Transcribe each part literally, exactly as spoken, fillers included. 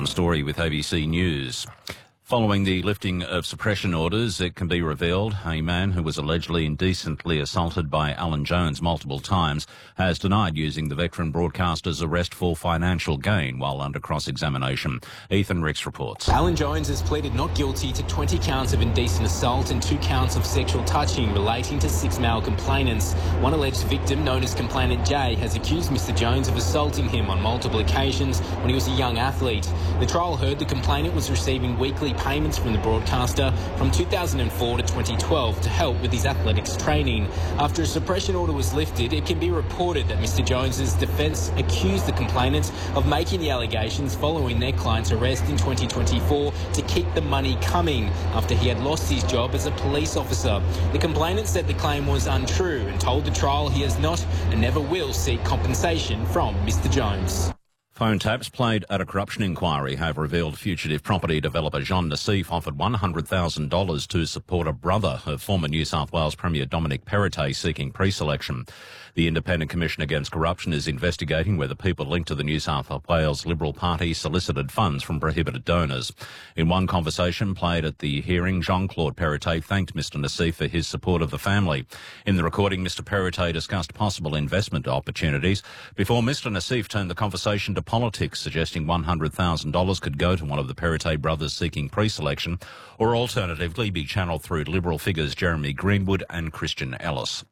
Adam Story with A B C News. Following the lifting of suppression orders, it can be revealed a man who was allegedly indecently assaulted by Alan Jones multiple times has denied using the veteran broadcaster's arrest for financial gain while under cross-examination. Ethan Ricks reports. Alan Jones has pleaded not guilty to twenty counts of indecent assault and two counts of sexual touching relating to six male complainants. One alleged victim, known as complainant Jay, has accused Mister Jones of assaulting him on multiple occasions when he was a young athlete. The trial heard the complainant was receiving weekly payments from the broadcaster from two thousand four to twenty twelve to help with his athletics training. After a suppression order was lifted, it can be reported that Mister Jones's defence accused the complainants of making the allegations following their client's arrest in twenty twenty-four to keep the money coming after he had lost his job as a police officer. The complainant said the claim was untrue and told the trial he has not and never will seek compensation from Mister Jones. Phone taps played at a corruption inquiry have revealed fugitive property developer Jean Nassif offered one hundred thousand dollars to support a brother of former New South Wales Premier Dominic Perrottet seeking pre-selection. The Independent Commission Against Corruption is investigating whether people linked to the New South Wales Liberal Party solicited funds from prohibited donors. In one conversation played at the hearing, Jean-Claude Perrottet thanked Mister Nassif for his support of the family. In the recording, Mister Perrottet discussed possible investment opportunities before Mister Nassif turned the conversation to politics, suggesting one hundred thousand dollars could go to one of the Perrottet brothers seeking pre-selection or alternatively be channelled through Liberal figures Jeremy Greenwood and Christian Ellis.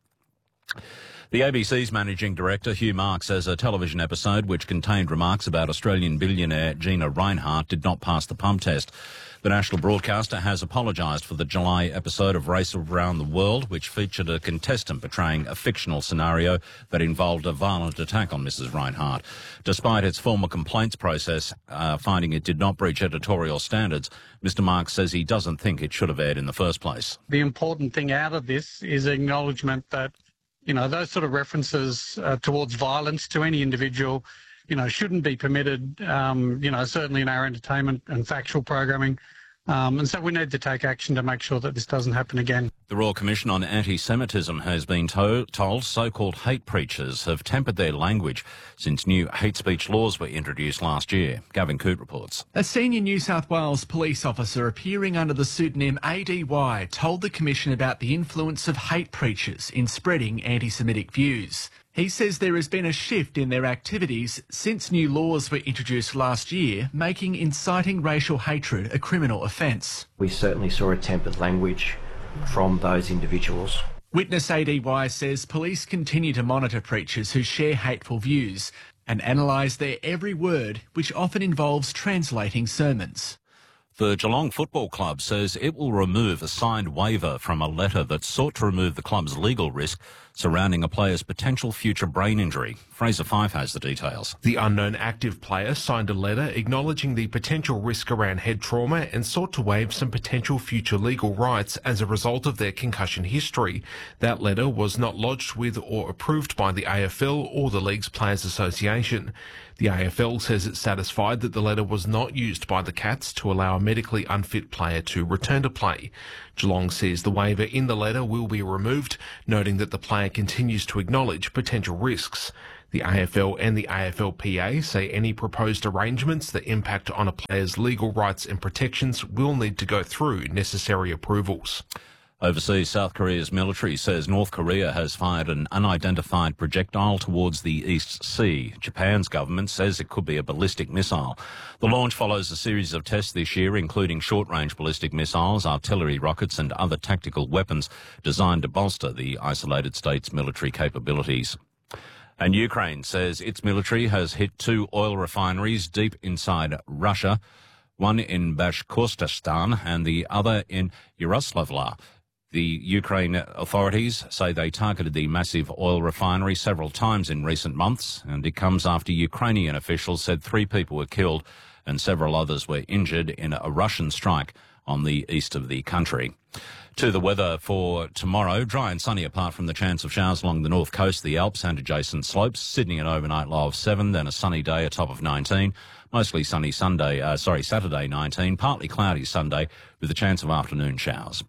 The A B C's managing director, Hugh Mark, says a television episode which contained remarks about Australian billionaire Gina Rinehart did not pass the pump test. The national broadcaster has apologised for the July episode of Race Around the World, which featured a contestant portraying a fictional scenario that involved a violent attack on Missus Rinehart. Despite its formal complaints process uh, finding it did not breach editorial standards, Mister Mark says he doesn't think it should have aired in the first place. The important thing out of this is acknowledgement that, you know, those sort of references uh, towards violence to any individual, you know, shouldn't be permitted, um, you know, certainly in our entertainment and factual programming. Um, and so we need to take action to make sure that this doesn't happen again. The Royal Commission on Anti-Semitism has been to- told so-called hate preachers have tempered their language since new hate speech laws were introduced last year. Gavin Coote reports. A senior New South Wales police officer appearing under the pseudonym A D Y told the Commission about the influence of hate preachers in spreading anti-Semitic views. He says there has been a shift in their activities since new laws were introduced last year, making inciting racial hatred a criminal offence. We certainly saw a tempered language from those individuals. Witness A D Y says police continue to monitor preachers who share hateful views and analyse their every word, which often involves translating sermons. The Geelong Football Club says it will remove a signed waiver from a letter that sought to remove the club's legal risk surrounding a player's potential future brain injury. Fraser Fife has the details. The unknown active player signed a letter acknowledging the potential risk around head trauma and sought to waive some potential future legal rights as a result of their concussion history. That letter was not lodged with or approved by the A F L or the league's Players Association. The A F L says it's satisfied that the letter was not used by the Cats to allow a medically unfit player to return to play. Geelong says the waiver in the letter will be removed, noting that the player continues to acknowledge potential risks. The A F L and the A F L P A say any proposed arrangements that impact on a player's legal rights and protections will need to go through necessary approvals. Overseas, South Korea's military says North Korea has fired an unidentified projectile towards the East Sea. Japan's government says it could be a ballistic missile. The launch follows a series of tests this year, including short-range ballistic missiles, artillery rockets and other tactical weapons designed to bolster the isolated state's military capabilities. And Ukraine says its military has hit two oil refineries deep inside Russia, one in Bashkortostan and the other in Yaroslavl. The Ukraine authorities say they targeted the massive oil refinery several times in recent months, and it comes after Ukrainian officials said three people were killed and several others were injured in a Russian strike on the east of the country. To the weather for tomorrow, dry and sunny apart from the chance of showers along the north coast, the Alps and adjacent slopes. Sydney an overnight low of seven, then a sunny day, a top of nineteen. Mostly sunny Sunday, uh, sorry, Saturday nineteen, partly cloudy Sunday with a chance of afternoon showers.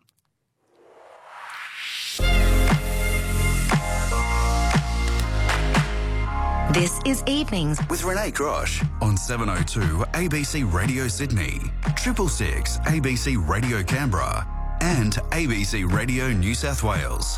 This is Evenings with Renee Grosh on seven oh two A B C Radio Sydney, Triple Six A B C Radio Canberra, and A B C Radio New South Wales.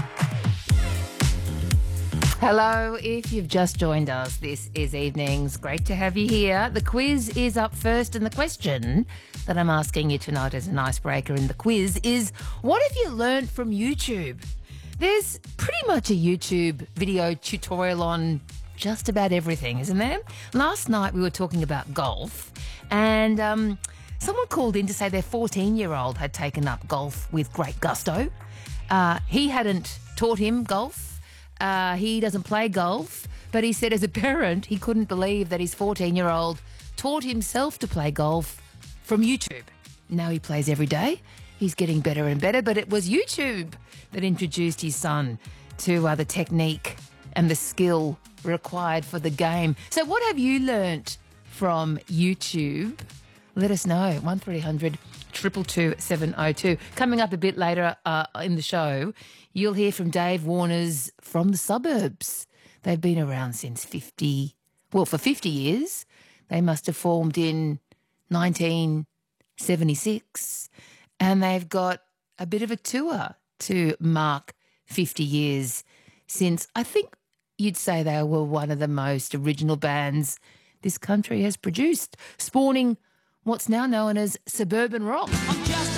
Hello, if you've just joined us, this is Evenings. Great to have you here. The quiz is up first, and the question that I'm asking you tonight as an icebreaker in the quiz is, what have you learned from YouTube? There's pretty much a YouTube video tutorial on just about everything, isn't there? Last night we were talking about golf, and um, someone called in to say their fourteen-year-old had taken up golf with great gusto. Uh, he hadn't taught him golf. Uh, he doesn't play golf, but he said as a parent he couldn't believe that his fourteen-year-old taught himself to play golf from YouTube. Now he plays every day. He's getting better and better, but it was YouTube that introduced his son to uh, the technique and the skill required for the game. So what have you learnt from YouTube? Let us know. one three hundred two two two seven oh two. Coming up a bit later uh, in the show, you'll hear from Dave Warners from the suburbs. They've been around since fifty, well, for fifty years. They must have formed in nineteen seventy-six, and they've got a bit of a tour to mark fifty years since, I think you'd say they were one of the most original bands this country has produced, spawning what's now known as suburban rock.